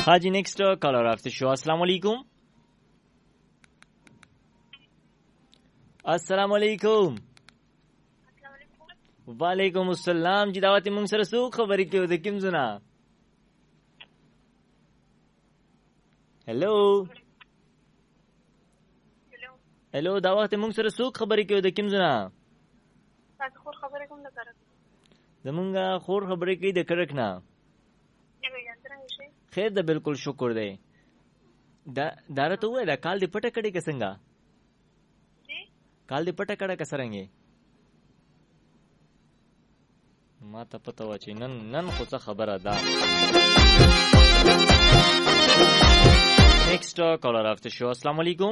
Haji, next caller of the show. Assalamu alaikum. Assalamu alaikum. Walaikum assalam. जी दावत मुंग सर सु खबरी के उदे किम सुना. Hello. Hello दावत मुंग सर सु खबरी के उदे किम सुना. تاسو خور خبره کوم نه کړم زمونږه خور خبرې کوي د کرک نه خیر ده بالکل شکر دی داره ته وای دا کال دی پټه کړي که څنګه کال دی پټه کړه که څرنګې ما ته پته وه چې نن خو څه خبره ده نیکسٹ کالر آف د شو السلام علیکم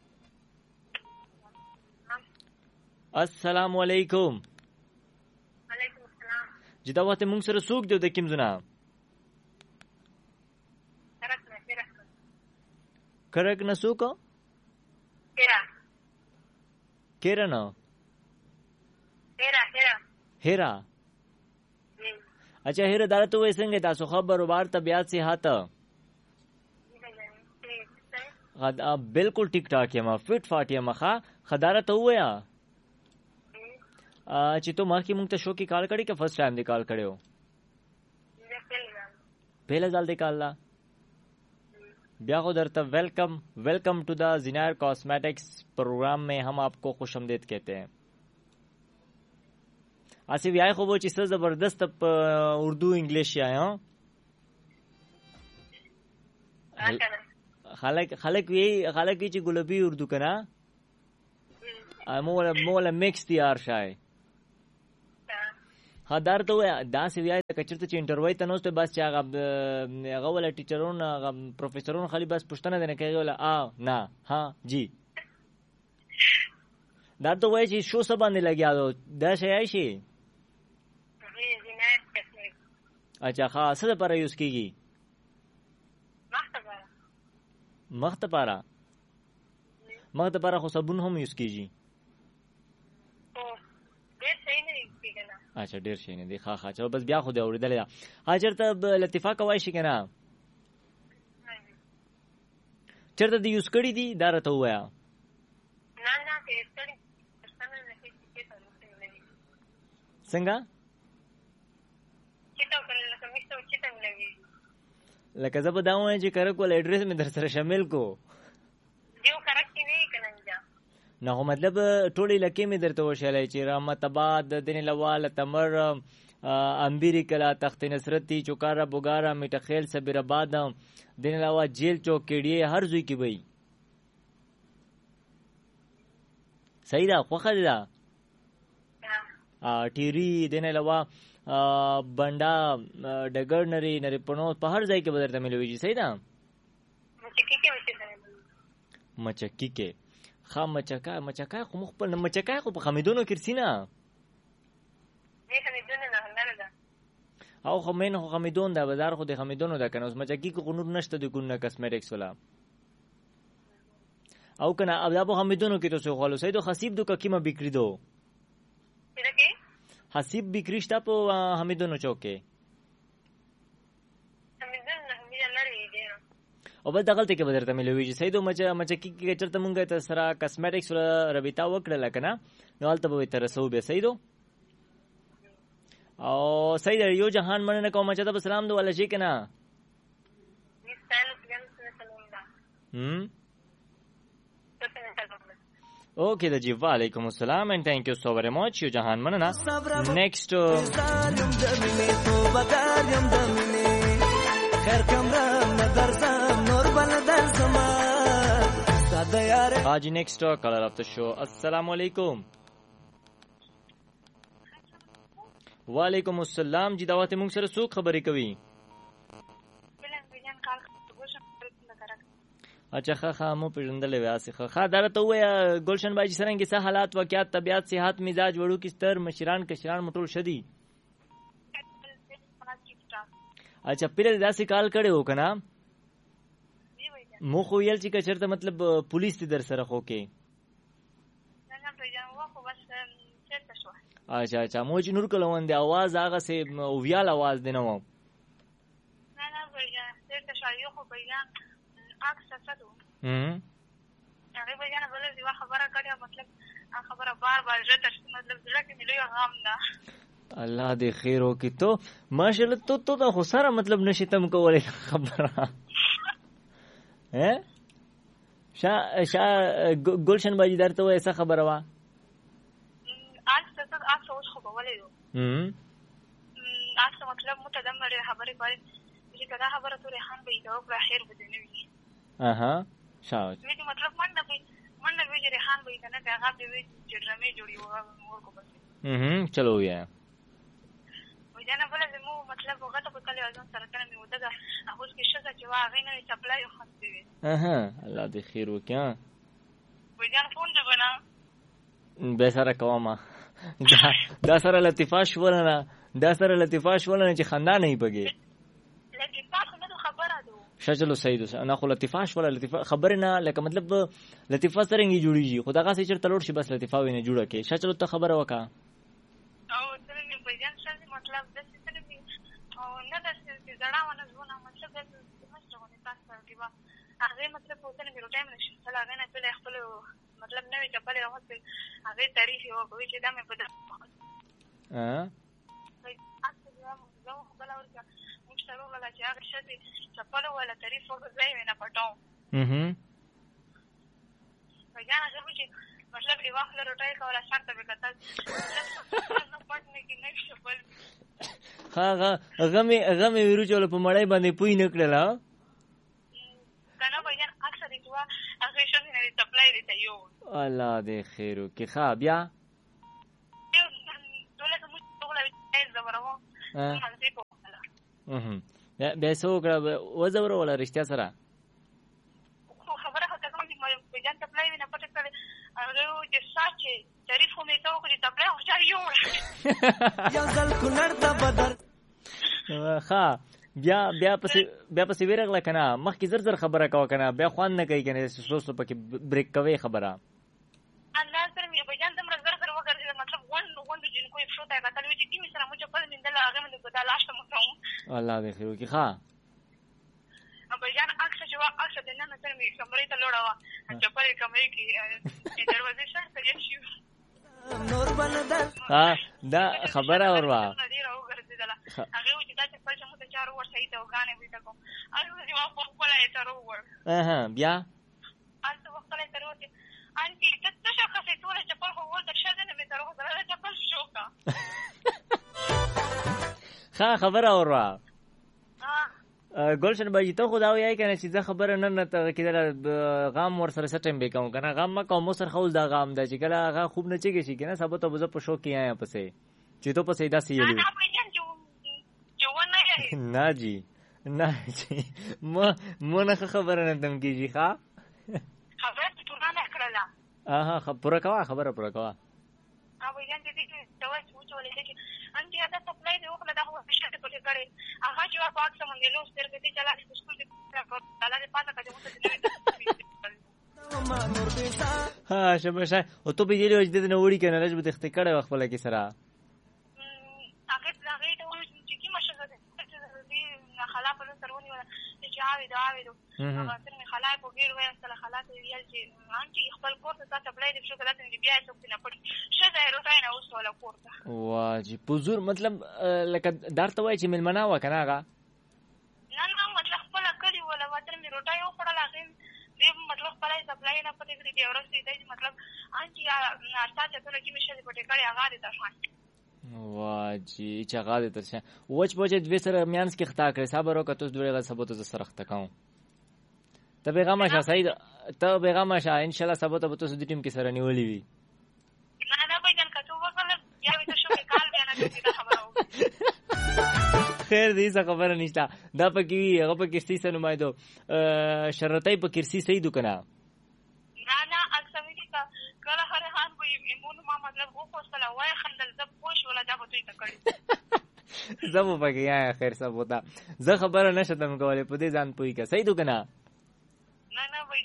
السلام علیکم وعلیکم السلام چې دا وخت مونږ سره څوک دی د کوم ځای نه کرک نه څوک کیرا نه هیرا اچھا هیرا داره تو وای څنګه تاسو خبر وبار طبيعت صحت بالکل ټیک ټاک یم فټ فاټ یم ښه خداره ته وایا چې تو ما کې مونږ ته شو کې کال کړي که فرست ټایم دی کال کړو پہلا ځل دی کال لا بیا خو درته ویلکم ٹو دا زینار کاسمیٹکس پروگرام میں ہم آپ کو خوش آمدید کہتے ہیں آصف یای خو چې څه زبردست اردو انګلیش یا خلک وی چې ګلابي اردو کنا مولا مکس دی ار شای ها دار ته دا سی وی کچرته چې انټرویو ته نوسته بس چې هغه ولا ټیچرون هغه پروفیسورون خالي بس پښتنه نه کوي ولا نه ها جی دا ته وای چې شو سبا نه لګیا دا شی شي اچھا خاصه لپاره یوز کیږي مخ ته پاره خو صابون هم یوز کیږي اچھا ډیر شي نه دی ښه چلو بس بیا خو دی اوریدل دا حاضر ته لطیفه کوي شي کنه چرته دی یوز کړی دی دا راته وایا څنګه لکه زه به دا وایم چې کرک ول ایډریس مې در سره شامل کو نه هو مطلب ټول علاقې مې درته وشلای چې رحمت آباد دین لوال تمر امبیری کلا تخت نصرتی چوکارا بوګارا میټخیل صبر آباد دین لوا جیل چوک کېډی هر ځای کې وي صحیح ده خوخه ده ټيري دین لوا بندا ډګر نری پونو په هر ځای کې بدرته ملوي صحیح ده مچکی کې خام مچکای خو مخبل مچکای خو په خمیدونو کرسینا او خمین خو خمیدون دا بازار خو د خمیدونو دا کنه اوس مچکی کو نور نشته د ګونه کاسمیټکس ولا او کنه اب دا په خمیدونو کې تو خو سید خصیب دو کیما بکری دو حسیب بکریشتا په حمیدونو چوکه او بل دغلته کې بدرته ملوي چې سیدو مچکی کې چرته مونږه ته سره کاسمیټکس ربیتا وکړه کنه نو البته به تر سو به سیدو او سید یو جهان مننه کوم چې ته سلام دو ولا شي کنه اوکے دا جی وعلیکم السلام and thank you so very much یو جهان مننه next خیر کمره مدرسه نور بل درسما ساده یار حاجی نیکسٹ کالر اف د شو السلام علیکم وعلیکم السلام جی دعوت مونږ سره څوک خبرې کوي اچھا خا مو پیژندلې واسه خا درته ویا گلشن باجی سرنګ څه حالات واقعات طبيعت صحت مزاج وړو کی ستر مشران کشران مټول شدي اچھا پیر داسې کال کړي هو کنه مو خو یل چې چرته مطلب پولیس دې در سره خو کې اچھا مو چې نور کلوون دی आवाज هغه سه ویال आवाज دی نو دیر ته شایو خو بیان عکس څه هغه بیان بل دی خبره کړې مطلب خبره بار بار ژته مطلب زړه کې ملي غم نه الله دې خیر وکړي تو ماشاءالله تو دا خو سره مطلب نشي تم کولای خبره شا گلشن باجی در تو ایسا خبره وا عکس اوس خو بولې عکس مطلب متدمر خبره کوي چې کدا خبره ته ریحان به دا په خیر بده نه وي شاو دې مطلب مننه به ریحان به نه هغه به چې ډرامې جوړي ور کو بس چلو یا وجانا بل زمو مطلب وغته په کله ازون سره کنه مې ودا هغه کې شګه چې واغې نه سپلای خاصه وي الله دې خیر وکړي وجانا فون دې بنا به سره کوما دا سره لطیفاش ولنه چې خندا نه پګي لطیفاش نه خبره ده شجلو سید انا خو لطیفاش ولا لطیفه خبر نه لکه مطلب لطیفه سره نږدې جوړیږي خداغه سي چر تلوړ شي بس لطیفه وینه جوړه کې شجلو ته خبره وکا او ترې مې بیان شې مطلب د څه ترې او نه د څه زړاونه زونه مطلب د مشرونه تاسو کې وا هغه مطلب په تنه مې روټایم نشي سلا غنه په خپل مطلب نوې چپلې راوځي هغه تاریخ یو کوي چې دا مې په ولا چې هغه شته چپلو ولا تعریف وګورئ نه پټاو بجانا چې مطلب دی واخله روټای کوله شرط به کتل نه پټنه کې نه شپل غمه ویرو چول په مړای باندې پوی نکړلا کنه بجان اکثر دی وا هغه شته نه سپلای دی ته یو الله دې خیرو کې ښا بیا دولت مو ټول زبرو بیا څو کړه وځور ولا رښتیا سره خبره هته کوم چې په جان تپلای نه پټ کړي هغه چې ساچې تعریف هم یې تو کړی تپلای او چاري یو یو ځل کولر ته بدر ها بیا پسې ورغله کنه مخکې زر خبره کاوه کنه بیا خوان نه کوي کنه سوسو پکې بریک کوي خبره الله سره مې په جان تم زر وګرځي مطلب وند جن کوی شو ته کتل وی چې کی سره مو چپل مندل هغه مې په دالاشه مو الله دې خیر وکړي ښا بجان اکثر چې اکثر د نن سره مې کمرې ته لوړاوه چې په کمرې کې دروازه شته کې شو نور بلدل دا خبره وروا هغه چې دا چې په شمو ته چار ور صحیح ته وګانې وې تا کوم هغه چې واپس کوله یې تر ور بیا تاسو وخت له تر وته انتي ته څه خاصه ټول چې په هو ولته شاده نه مې تر وته چې په شوکا خبره وروا گلشن باجی ته خدا وایي کنه چې زه خبره نه ته کېدل غام ور سره سټیم به کوم کنه غام ما کوم سر خول دا غام د چې کله هغه خوب نه چیږي شي کنه سبا ته بز په شو کې آیا پسې چې ته پسې دا سیلو نه جی مو نه خبره نه تم کیږي ښا خبره ټول نه کړلا پورا کوا خبره پورا کوا او یان دې دوه چولې دي انتي دا سپلای دی وکړه دا هو شته په کړي هغه چې وا پاک سم نه لو ستر کې چلا د سکول کې تعالی دې پاتہ کړي شبشه او ته به دې وځ دې نه وړي کنه لږ به تخته کړه خپل کې سره هغه ته چې کی مشه ده خلا په سرونی ولا چې عاوي دا هغه څنګه خلا په غیر وای اصله خلا ته ویل چې انتي خپل کورس ته سپلای دې شو کله چې بیا څوک نه پټ شه دا روټای نه اوس ولا کورته واجی پوزور مطلب لکه درته وای چې ملمنه و کنه هغه نه مطلب خپل کړي ولا وتر می روټای او خړل هغه دې مطلب خپلای سپلای نه پټ کړی دی ورسې دې مطلب انتي ناشتا چې ته کې مشه دې پټ کړی هغه دې تاسو واجی چې هغه دې ترشه وچ بوجه دوی سره میانس کې خطا کړی صبر وکړه تاسو دوی سبا ته سره خطا کوم ته پیغام شه سید ته پیغام شه ان شاء الله سبا ته تاسو د ټیم کې سره نیولې وي نه به جن کته وکړل یا وي ته شو کې کال بیا نه کیږي خبره خیر دې څه خبره نشته دا پکې هغه پکې ستې سنمایدو شرطای په کرسی صحیح دکنه نه اکثر دې کله هر خان کوئی ایمون ما مطلب وو کوسله وای خندل زب پوش ولا دا به توي تکړي زبو پکې یا خیر سب وتا زه خبره نشم کولای په دې ځان پوي کا صحیح دکنه نه وای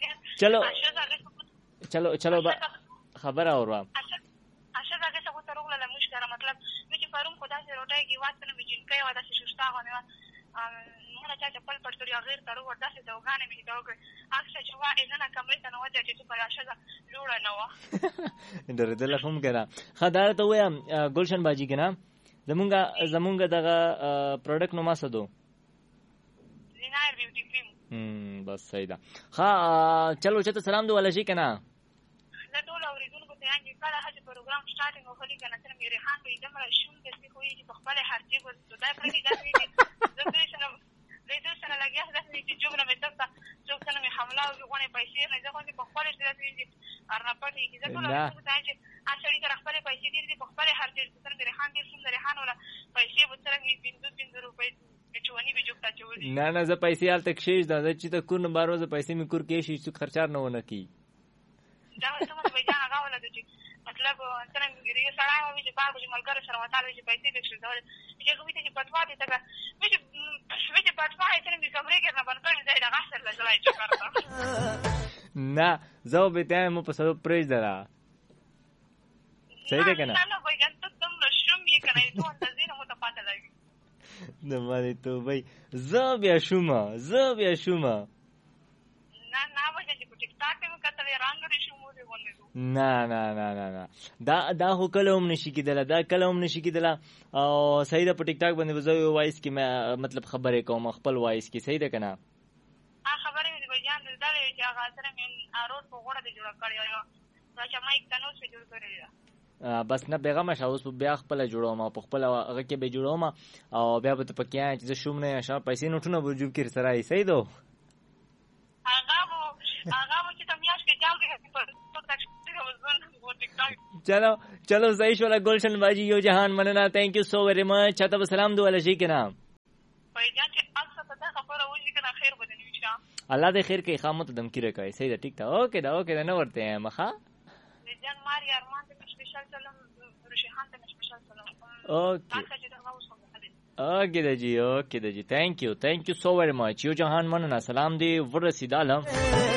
چلو خبره اورم اشه دا څه وته روغله له مشکره مطلب چې فاروم خدا سره روټای کې واسطه نه بجین کوي ودا چې شوشتا غوښنه نه چا چپل پټ کړی غیر تر ورته دوغانې مې دا وکړ اکثر چې وا نه کمرې ته نه وځي چې په راشه جوړه نه و درېدل هم کنه خدای ته وایم ګلشن باجی کنه زمونږ دغه پروډکټ نو ما سدو زینار بیوټی کریم بس صحیح ده ها چلو چې ته سلام دی ولا شي کنه زه ټول اوریدونکو ته یانګي کله هغه پروګرام سٹارټینګ وکړي کنه چې مې ریحان به دمر شوم د څه کوی چې په خپل هرڅه کو زده کړی دا زه دې سره لګیا ده چې جوړه مې تاسو څو څنګه مې حمله او غونې پیسې نه ځکه چې په خپل ځای کې ارنا پټي کې ځکه نو ته چې اصلي تر خپل پیسې دې په خپل هرڅه څنګه ریحان دې څنګه ریحان ولا پیسې به څنګه 200 روپۍ چونی به جوړتا چولې نه زه پیسې حالت کې شیش دا چې ته کور نه بارو زه پیسې مې کور کې شي څو خرچار نه ونه کی دا څه مې بیا هغه ولا چې مطلب څنګه ریې سره وایي چې باغ چې ملګری سره وتاله چې پیسې دې شي دا چې کومې چې پټوا دې ته چې پټوا یې څنګه کمرې کې نه باندې ځای دا غسر لګلای چې کارته نه زه به ته مو په سبب پریز درا صحیح ده کنه نه وای ګنت تم له شوم یې کنه ته اندازې نه مو ته پاتې لګي نه مالې ته وای زه بیا شوم نه وای چې په ټیک ټاک کې کتل رنگ لري شوم دې ونه نه دا هو کلام نشي کېدل او صحیح ده په ټیک ټاک باندې وځو وایس کې مطلب خبرې کوم خپل وایس کې صحیح ده کنه خبرې دې بیان دې چې هغه سره مې اروت په غوړه دې جوړ کړی یو دا چې مایک تنو څه جوړ کړی بس نه بیغه مشه اوس بیا خپل جوړوم په خپل هغه کې به جوړوم او بیا به ته پکې چې شوم نه شا پیسې نوټونه وجوب کړ سره صحیح ده هغه چې تم یاش کې جاو کې چلو صحیح شو گلشن باجی یو جهان مننا تhank you so very much چاته سلام دو ولا شي کنه پېجان چې اکثر ته خبره وږي کنه خیر بدن ان شاء الله دې خیر کوي خامت دم کیره کوي صحیح ده ټیک ته اوکے دا نه ورته مخه جان مار ارمان ته سپیشل سلام روشهان ته سپیشل سلام اوکے دا جی thank you so very much یو جهان مننا سلام دی ورسیداله